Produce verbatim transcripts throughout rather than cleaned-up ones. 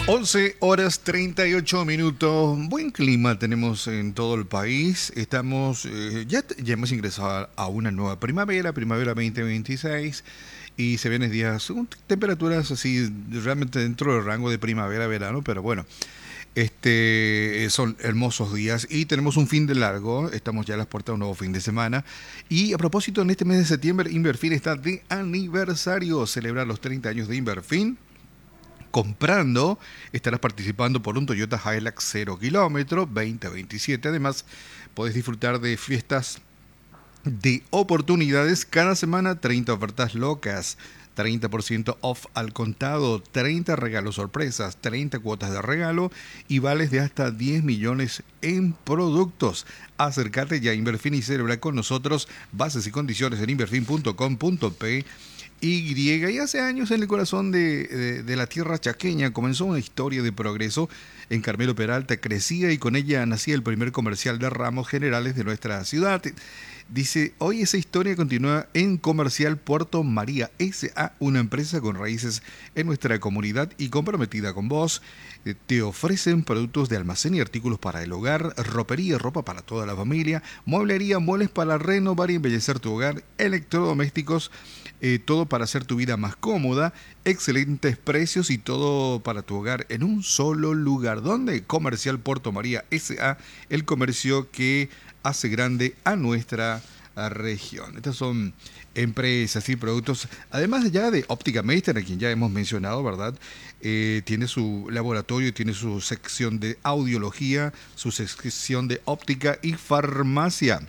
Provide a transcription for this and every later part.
once horas treinta y ocho minutos. Buen clima tenemos en todo el país. Estamos, eh, ya, ya hemos ingresado a una nueva primavera, primavera veinte veintiséis. Y se vienen días con temperaturas así realmente dentro del rango de primavera-verano, pero bueno, este son hermosos días y tenemos un fin de largo, estamos ya a las puertas de un nuevo fin de semana. Y a propósito, en este mes de septiembre, Inverfin está de aniversario, celebrar los treinta años de Inverfin. Comprando, estarás participando por un Toyota Hilux cero kilómetro veinte veintisiete. Además, podés disfrutar de fiestas de oportunidades cada semana, treinta ofertas locas, treinta por ciento off al contado, treinta regalos sorpresas, treinta cuotas de regalo y vales de hasta diez millones en productos. Acércate ya a Inverfin y celebra con nosotros. Bases y condiciones en inverfin punto com punto pe. Y, y hace años en el corazón de, de, de la tierra chaqueña comenzó una historia de progreso. En Carmelo Peralta crecía y con ella nacía el primer comercial de ramos generales de nuestra ciudad. Dice, hoy esa historia continúa en Comercial Puerto María ese a, una empresa con raíces en nuestra comunidad y comprometida con vos. Te ofrecen productos de almacén y artículos para el hogar, ropería, ropa para toda la familia, mueblería, muebles para renovar y embellecer tu hogar, electrodomésticos, eh, todo para hacer tu vida más cómoda, excelentes precios y todo para tu hogar en un solo lugar. ¿Dónde? Comercial Puerto María ese a, el comercio que hace grande a nuestra región. Estas son empresas y productos, además ya de Óptica Meister, a quien ya hemos mencionado, ¿verdad? Eh, tiene su laboratorio, tiene su sección de audiología, su sección de óptica y farmacia.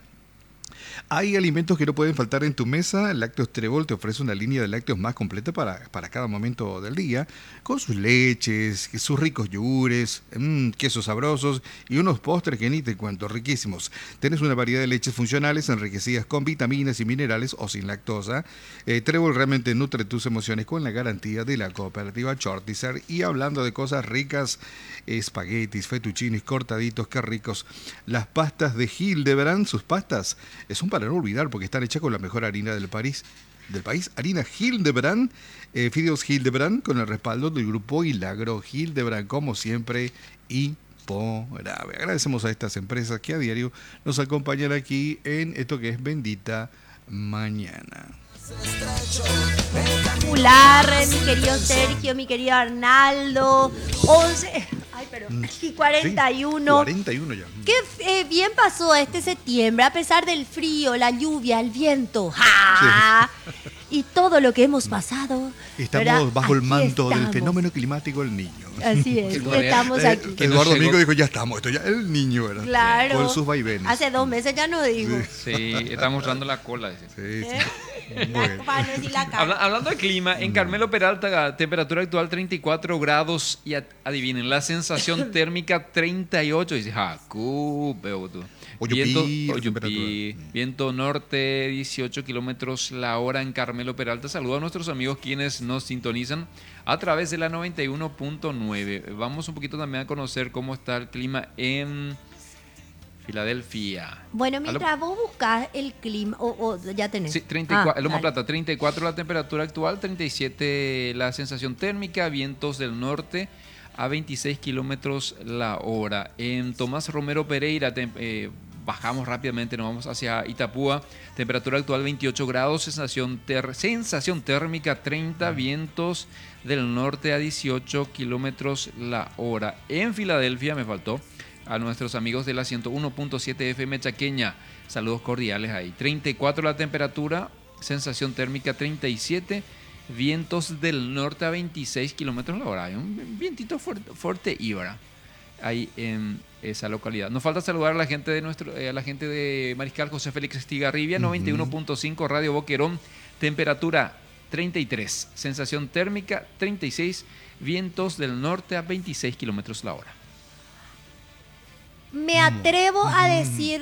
Hay alimentos que no pueden faltar en tu mesa. Lácteos Trébol te ofrece una línea de lácteos más completa para, para cada momento del día, con sus leches, sus ricos yogures, mmm, quesos sabrosos y unos postres que ni te cuento, riquísimos. Tienes una variedad de leches funcionales enriquecidas con vitaminas y minerales o sin lactosa. Eh, Trébol realmente nutre tus emociones con la garantía de la cooperativa Shortizer. Y hablando de cosas ricas, espaguetis, fettuccines, cortaditos, qué ricos. Las pastas de Hildebrand, sus pastas son para no olvidar porque están hechas con la mejor harina del país, del país harina Hildebrand, eh, fideos Hildebrand con el respaldo del grupo Hilagro. Hildebrand, como siempre, y por ave. Agradecemos a estas empresas que a diario nos acompañan aquí en esto que es Bendita Mañana. Popular, mi querido Sergio, mi querido Arnaldo, once, ay, pero, y cuarenta y uno. Sí, cuarenta y uno ya. Qué eh, bien pasó este septiembre, a pesar del frío, la lluvia, el viento, ¡ja! Sí. Y todo lo que hemos pasado. Estamos ¿verdad? bajo el Aquí manto estamos. del fenómeno climático del niño. Así es, estamos aquí. Que Eduardo Mico dijo, ya estamos, esto ya el niño, ¿verdad? Claro. Con sus vaivenes. Hace dos meses ya no digo. Sí, sí, está mostrando la cola. Sí, sí. ¿Eh? Bueno. Para no decir la cara. Habla, hablando de clima, en Carmelo Peralta, temperatura actual treinta y cuatro grados y adivinen, la sensación térmica treinta y ocho. Dice, jacu, veo tú. Viento, Oyupí, viento norte dieciocho kilómetros la hora en Carmelo Peralta. Saludo a nuestros amigos quienes nos sintonizan a través de la noventa y uno punto nueve. Vamos un poquito también a conocer cómo está el clima en Filadelfia. Bueno, mientras ¿Aló? Vos buscas el clima, o, o ya tenés. Sí, treinta y cuatro, ah, Loma Plata, treinta y cuatro la temperatura actual, treinta y siete la sensación térmica, vientos del norte a veintiséis kilómetros la hora. En Tomás Romero Pereira, tem, eh, bajamos rápidamente, nos vamos hacia Itapúa, temperatura actual veintiocho grados, sensación, ter, sensación térmica treinta, vientos del norte a dieciocho kilómetros la hora. En Filadelfia, me faltó, a nuestros amigos de la ciento uno punto siete F M Chaqueña, saludos cordiales ahí. treinta y cuatro la temperatura, sensación térmica treinta y siete, vientos del norte a veintiséis kilómetros la hora. Hay un vientito fuerte, fuerte Ibra ahí en esa localidad. Nos falta saludar a la gente de nuestro, eh, a la gente de Mariscal José Félix Estigarribia, uh-huh. noventa y uno punto cinco Radio Boquerón, temperatura treinta y tres, sensación térmica treinta y seis, vientos del norte a veintiséis kilómetros la hora. Me atrevo a decir